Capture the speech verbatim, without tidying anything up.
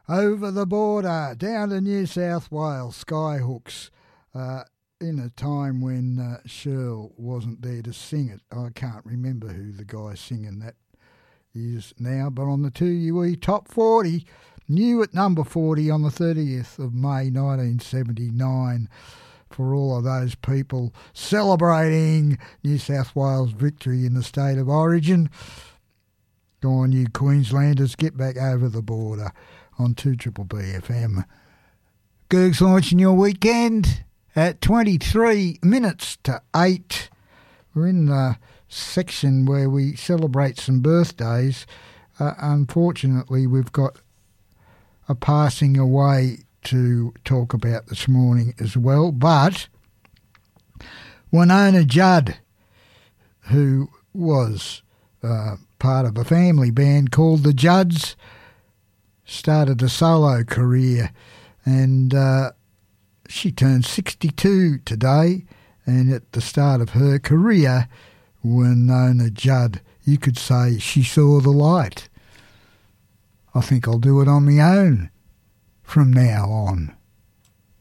Over the border, down to New South Wales, Skyhooks, uh, in a time when uh, Shirl wasn't there to sing it. I can't remember who the guy singing that is now, but on the two U E Top forty, new at number forty on the thirtieth of May nineteen seventy-nine, for all of those people celebrating New South Wales' victory in the state of origin. Go on, you Queenslanders, get back over the border on two Triple B F M. Gerg's launching your weekend at twenty-three minutes to eight. We're in the section where we celebrate some birthdays. Uh, unfortunately, we've got a passing away to talk about this morning as well. But Wynonna Judd, who was uh, part of a family band called the Judds, started a solo career, and uh, she turned sixty-two today. And at the start of her career, Wynonna Judd, you could say she saw the light. I think I'll do it on my own from now on.